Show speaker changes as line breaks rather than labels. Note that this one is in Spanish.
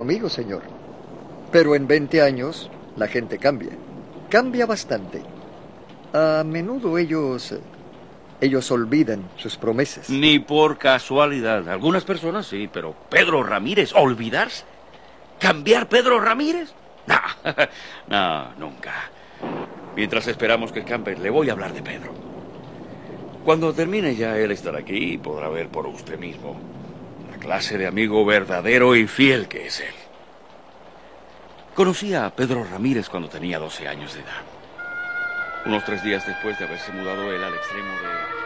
conmigo, señor. Pero en 20 años, la gente cambia. Cambia bastante. A menudo ellos olvidan sus promesas.
Ni por casualidad. Algunas personas sí, pero Pedro Ramírez, ¿olvidarse? ¿Cambiar Pedro Ramírez? No, no, nunca. Mientras esperamos que cambie, le voy a hablar de Pedro. Cuando termine ya él estará aquí y podrá ver por usted mismo la clase de amigo verdadero y fiel que es él. Conocí a Pedro Ramírez cuando tenía 12 años de edad. Unos 3 días después de haberse mudado él al extremo de...